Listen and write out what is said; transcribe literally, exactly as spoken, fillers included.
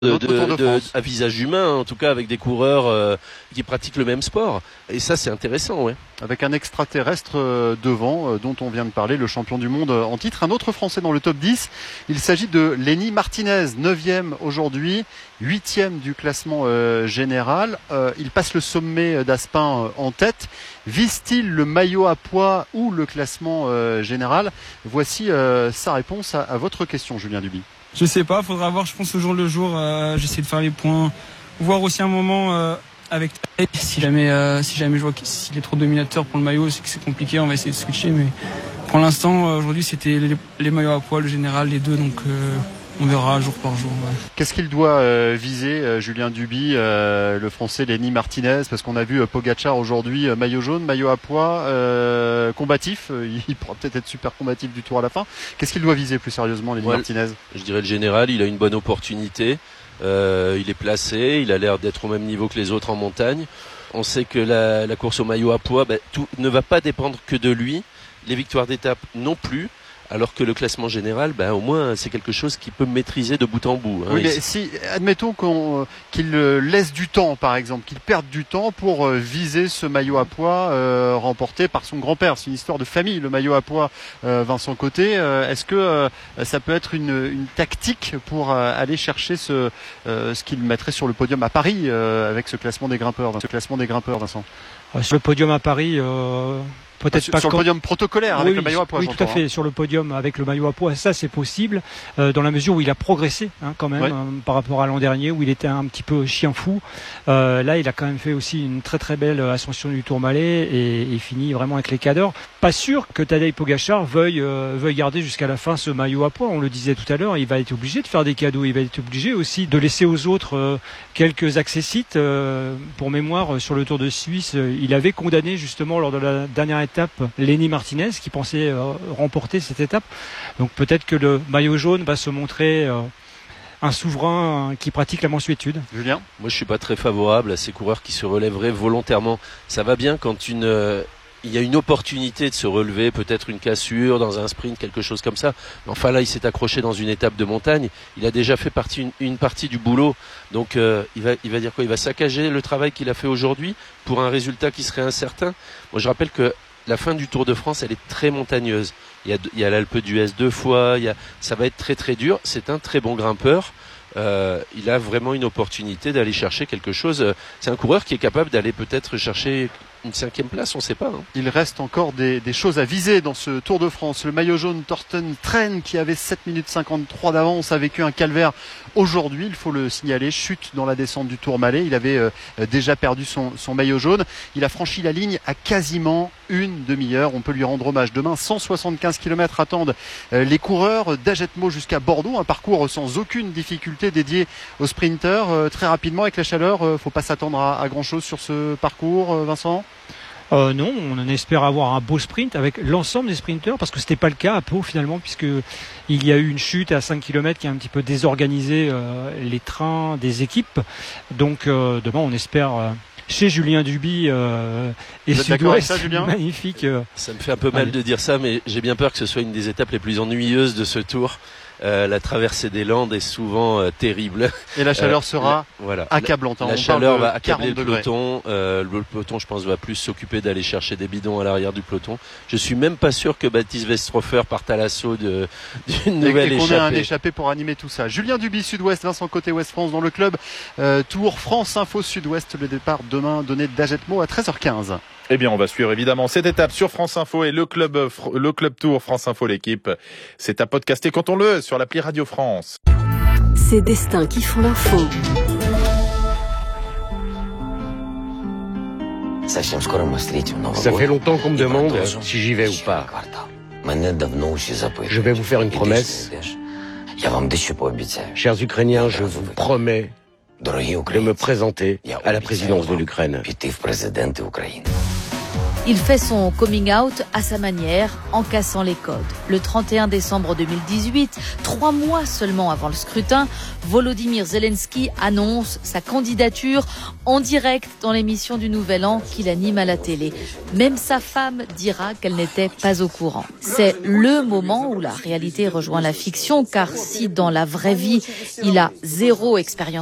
De, de, de, à visage humain, en tout cas avec des coureurs euh, qui pratiquent le même sport. Et ça, c'est intéressant, ouais. Avec un extraterrestre euh, devant, euh, dont on vient de parler, le champion du monde euh, en titre. Un autre Français dans le top dix, il s'agit de Lenny Martinez, neuvième aujourd'hui, huitième du classement euh, général. Euh, il passe le sommet d'Aspin euh, en tête. Vise-t-il le maillot à pois ou le classement euh, général? Voici euh, sa réponse à, à votre question, Julien Duby. Je sais pas, faudra voir, je pense au jour le jour, euh, j'essaie de faire les points, voir aussi un moment euh, avec si jamais euh, si jamais je vois qu'il est trop dominateur pour le maillot, c'est que c'est compliqué, on va essayer de switcher, mais pour l'instant euh, aujourd'hui c'était les, les maillots à pois, le général, les deux, donc euh, on verra jour par jour. Ouais. Qu'est-ce qu'il doit euh, viser, euh, Julien Duby, euh, le Français Lenny Martinez, parce qu'on a vu euh, Pogacar aujourd'hui, euh, maillot jaune, maillot à pois, euh, combatif, euh, il pourra peut-être être super combatif du tour à la fin. Qu'est-ce qu'il doit viser plus sérieusement, Lenny ouais, Martinez? Je dirais le général, il a une bonne opportunité, euh, il est placé, il a l'air d'être au même niveau que les autres en montagne. On sait que la, la course au maillot à pois, bah, tout ne va pas dépendre que de lui, les victoires d'étape non plus. Alors que le classement général, ben, au moins, c'est quelque chose qu'il peut maîtriser de bout en bout. Hein. Oui, mais si, admettons qu'on, qu'il laisse du temps, par exemple, qu'il perde du temps pour viser ce maillot à pois euh, remporté par son grand-père. C'est une histoire de famille, le maillot à pois, euh, Vincent Côté. Euh, est-ce que euh, ça peut être une, une tactique pour euh, aller chercher ce, euh, ce qu'il mettrait sur le podium à Paris euh, avec ce classement des grimpeurs, ce classement des grimpeurs, Vincent? Sur le podium à Paris. Euh... Peut-être sur, pas sur le podium protocolaire avec oui, le maillot à pois. Oui, tout à fait. Hein. Sur le podium avec le maillot à pois, ça c'est possible euh, dans la mesure où il a progressé hein, quand même ouais. euh, par rapport à l'an dernier où il était un petit peu chien fou. Euh, là, il a quand même fait aussi une très très belle ascension du Tourmalet et il finit vraiment avec les cadors. Pas sûr que Tadej Pogacar veuille euh, veuille garder jusqu'à la fin ce maillot à pois. On le disait tout à l'heure, il va être obligé de faire des cadeaux. Il va être obligé aussi de laisser aux autres euh, quelques accessites. Euh, pour mémoire, sur le Tour de Suisse, euh, il avait condamné justement lors de la dernière étape Lenny Martinez qui pensait euh, remporter cette étape. Donc peut-être que le maillot jaune va se montrer euh, un souverain qui pratique la mansuétude. Julien ? Moi je suis pas très favorable à ces coureurs qui se relèveraient volontairement. Ça va bien quand une euh, il y a une opportunité de se relever, peut-être une cassure dans un sprint, quelque chose comme ça. Mais enfin là il s'est accroché dans une étape de montagne. Il a déjà fait partie une, une partie du boulot. Donc euh, il va il va dire quoi ? Il va saccager le travail qu'il a fait aujourd'hui pour un résultat qui serait incertain. Moi je rappelle que la fin du Tour de France, elle est très montagneuse. Il y a, il y a l'Alpe d'Huez deux fois. Il y a, ça va être très très dur. C'est un très bon grimpeur. Euh, il a vraiment une opportunité d'aller chercher quelque chose. C'est un coureur qui est capable d'aller peut-être chercher une cinquième place, on ne sait pas. Hein. Il reste encore des, des choses à viser dans ce Tour de France. Le maillot jaune Thorsten Tren, qui avait sept minutes cinquante-trois d'avance, a vécu un calvaire aujourd'hui, il faut le signaler. Chute dans la descente du Tourmalet. Il avait euh, déjà perdu son, son maillot jaune. Il a franchi la ligne à quasiment une demi-heure. On peut lui rendre hommage. Demain, cent soixante-quinze kilomètres attendent euh, les coureurs d'Agetmo jusqu'à Bordeaux. Un parcours sans aucune difficulté dédié aux sprinteurs. Euh, très rapidement, avec la chaleur, euh, faut pas s'attendre à, à grand-chose sur ce parcours, euh, Vincent ? Euh, non, on espère avoir un beau sprint avec l'ensemble des sprinteurs parce que c'était pas le cas à Pau finalement puisque il y a eu une chute à cinq kilomètres qui a un petit peu désorganisé euh, les trains des équipes. Donc euh, demain on espère euh, chez Julien Duby euh, et Sud-Ouest, ça, Julien magnifique. Euh, ça me fait un peu mal allez. de dire ça, mais j'ai bien peur que ce soit une des étapes les plus ennuyeuses de ce Tour. Euh, la traversée des Landes est souvent euh, terrible. Et la chaleur euh, sera la, voilà. accablante. La, la chaleur va accabler le peloton. Euh, le peloton, je pense, va plus s'occuper d'aller chercher des bidons à l'arrière du peloton. Je suis même pas sûr que Baptiste Westhofer parte à l'assaut de, d'une nouvelle et, et qu'on échappée. ait un échappé pour animer tout ça. Julien Duby, Sud-Ouest, Vincent Côté, Ouest France dans le club. Euh, Tour France Info Sud-Ouest. Le départ demain donné d'Agetmo à treize heures quinze. Eh bien, on va suivre évidemment cette étape sur France Info et le club, le club Tour France Info, l'équipe. C'est à podcaster quand on le sur l'appli Radio France. Ces destins qui font l'info. Ça fait longtemps qu'on me demande si j'y vais ou pas. Je vais vous faire une promesse. Chers Ukrainiens, je vous promets de me présenter à la présidence de l'Ukraine. Il fait son coming out à sa manière, en cassant les codes. Le trente et un décembre deux mille dix-huit, trois mois seulement avant le scrutin, Volodymyr Zelensky annonce sa candidature en direct dans l'émission du Nouvel An qu'il anime à la télé. Même sa femme dira qu'elle n'était pas au courant. C'est le moment où la réalité rejoint la fiction, car si dans la vraie vie, il a zéro expérience